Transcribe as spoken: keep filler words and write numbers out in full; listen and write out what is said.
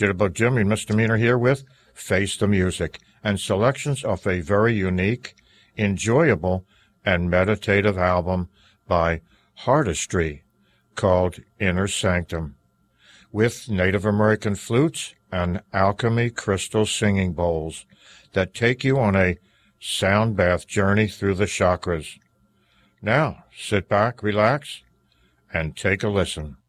Jitterbug Jim and Misdemeanor here with Face the Music and selections of a very unique, enjoyable, and meditative album by Heartistry called Inner Sanctum, with Native American flutes and alchemy crystal singing bowls that take you on a sound bath journey through the chakras. Now, sit back, relax, and take a listen.